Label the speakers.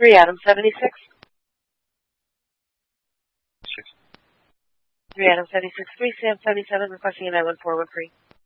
Speaker 1: 3 Adam 76. 3 Adam 76. 3 Sam 77 requesting a 91413.